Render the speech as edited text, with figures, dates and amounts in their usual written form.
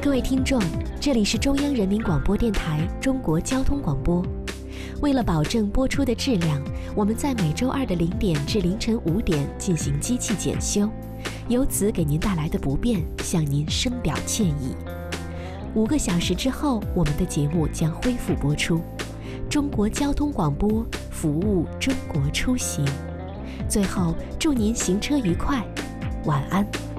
各位听众，这里是中央人民广播电台中国交通广播。为了保证播出的质量，我们在每周二的0点至凌晨5点进行机器检修，由此给您带来的不便，向您深表歉意。5个小时之后，我们的节目将恢复播出。中国交通广播，服务中国出行。最后，祝您行车愉快，晚安。